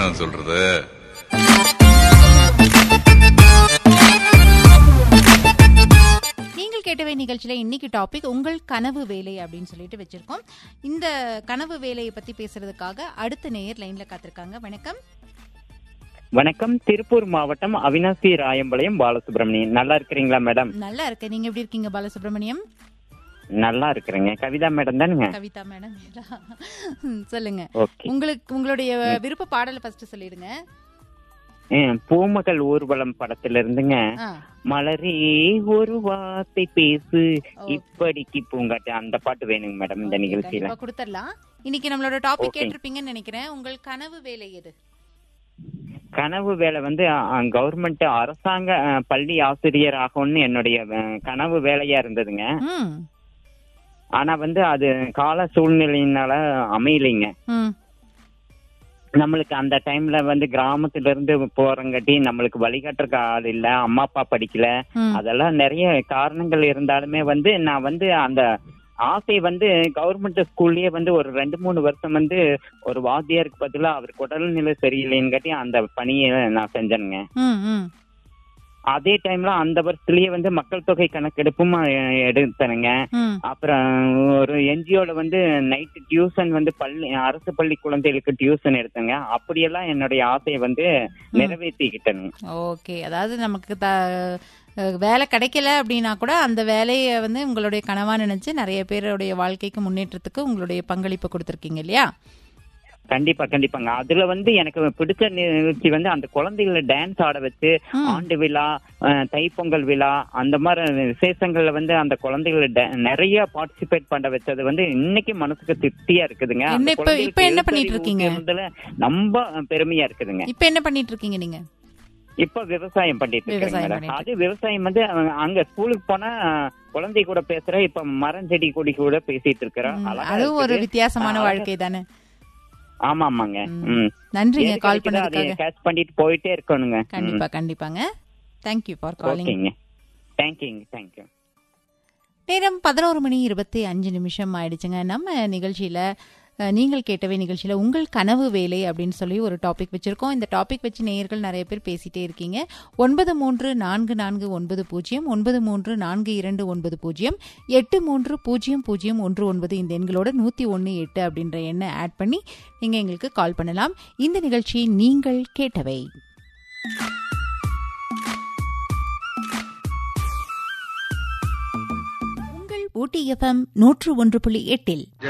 நான் சொல்றது. நீங்கள் கேட்டவை நிகழ்ச்சியில இன்னைக்கு டாபிக் உங்கள் கனவு வேலை அப்படின்னு சொல்லிட்டு வச்சிருக்கோம். இந்த கனவு வேலையை பத்தி பேசுறதுக்காக அடுத்த நேயர் லைன்ல காத்திருக்காங்க. வணக்கம். வணக்கம். திருப்பூர் மாவட்டம் அவினாசி ராயம்பாளையம் பாலசுப்ரமணியன். நல்லா இருக்கிறீங்களா மேடம்? நல்லா இருக்கேன். நீங்க எப்படி இருக்கீங்க பாலசுப்ரமணியம்? நல்லா இருக்கிறேங்க. கவிதா மேடம் தானுங்க? கவிதா மேடம். சொல்லுங்க. ஓகே. உங்களுடைய விருப்ப பாடலை ஃபர்ஸ்ட் சொல்லிடுங்க. பூமகள் ஊர்வலம் படத்துல இருந்துங்க, மலரே ஒரு வார்த்தை பேசு இப்படிக்கு பூங்காட்டு, அந்த பாட்டு வேணுங்க மேடம் இந்த நிகழ்ச்சியில. கொடுத்துடலாம். இன்னைக்கு நம்மளோட டாபிக் கேட்டிருப்பீங்கன்னு நினைக்கிறேன். உங்கள் கனவு வேலை எது? கனவு வேலை வந்து கவர்மெண்ட் அரசாங்க பள்ளி ஆசிரியர் ஆகும்னு என்னுடைய கனவு வேலையா இருந்ததுங்க. ஆனா வந்து அது கால சூழ்நிலையினால அமையலைங்க. நம்மளுக்கு அந்த டைம்ல வந்து கிராமத்துல இருந்து போறங்காட்டி நம்மளுக்கு வழிகாட்டுறக்கு ஆள் இல்ல, அம்மா அப்பா படிக்கல, அதெல்லாம் நிறைய காரணங்கள் இருந்தாலுமே வந்து நான் வந்து அந்த ஆசை வந்து கவர்மெண்ட் ஸ்கூல்லயே வந்து ஒரு 2-3 வருஷம் வந்து ஒரு வாத்தியாருக்கு பதிலா அவருக்கு உடல்நிலை சரியில்லைன்னு காட்டி அந்த பணியை நான் செஞ்சேனுங்க. அதே டைம்ல அந்த வருஷத்துலயே வந்து மக்கள் தொகை கணக்கெடுப்பும் எடுத்தனுங்க. அப்புறம் ஒரு என்ஜிஓல வந்து நைட் டியூஷன் வந்து அரசு பள்ளி குழந்தைகளுக்கு டியூஷன் எடுத்தங்க. அப்படியெல்லாம் என்னுடைய ஆசையை வந்து நிறைவேற்றிக்கிட்டேங்க. ஓகே. அதாவது நமக்கு வேலை கிடைக்கல அப்படின்னா கூட அந்த வேலையை வந்து உங்களுடைய கனவா நினைச்சு நிறைய பேருடைய வாழ்க்கைக்கு முன்னேற்றத்துக்கு உங்களுடைய பங்களிப்பு கொடுத்திருக்கீங்க இல்லையா? கண்டிப்பா கண்டிப்பாங்க. அதுல வந்து எனக்கு பிடிச்ச நிகழ்ச்சி வந்து அந்த குழந்தைகளை டான்ஸ் ஆட வச்சு ஆண்டு விழா, தைப்பொங்கல் விழா, அந்த மாதிரி விசேஷங்கள்ல வந்து அந்த குழந்தைகளை நிறைய பார்ட்டிசிபேட் பண்ண வச்சது வந்து இன்னைக்கு மனசுக்கு திருப்தியா இருக்குதுங்க. இப்ப என்ன பண்ணிட்டு இருக்கீங்க? ரொம்ப பெருமையா இருக்குதுங்க. இப்ப என்ன பண்ணிட்டு இருக்கீங்க நீங்க? இப்ப விவசாயம் பண்ணிட்டு இருக்கேன். அது விவசாயம் வந்து அங்க ஸ்கூலுக்கு போனா குழந்தை கூட பேசுற, இப்ப மரம் செடி கொடி கூட பேசிட்டு இருக்கிறேன். அதுவும் ஒரு வித்தியாசமான வாழ்க்கை தானே? ஆமா ஆமாங்க. நன்றிங்க கால் பண்ணதுக்காக. கேட்ச் பண்ணிட்டு போயிட்டே இருக்கணுங்க. கண்டிப்பா கண்டிப்பாங்க. Thank you for calling. Thank you. நேரம் 11:25 ஆயிடுச்சுங்க. நம்ம நிகழ்ச்சியில நீங்கள் கேட்டவை நிகழ்ச்சியில உங்கள் கனவு வேலை அப்படின்னு சொல்லி ஒரு டாபிக் வச்சிருக்கோம். இந்த டாபிக் வச்சு நேயர்கள் நிறைய பேர் பேசிட்டே இருக்கீங்க. 934490 934290 830019 இந்த எண்களோட 101.8 அப்படின்ற எண்ணை ஆட் பண்ணி நீங்க எங்களுக்கு கால் பண்ணலாம். இந்த நிகழ்ச்சி நீங்கள் கேட்டவை. உங்கள் ஊட்டி FM 101.8